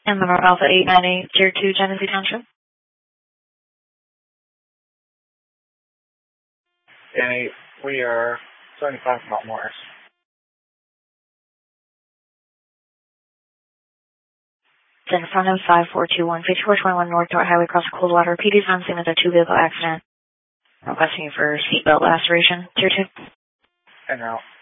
And then Alpha 898, Tier 2, Genesee Township. And we are 75 Mount Morris. In front of 5421, 5421 North Dart Highway across Coldwater. PD's on scene with a two-vehicle accident. Requesting you for seatbelt laceration. Tier 2. And out.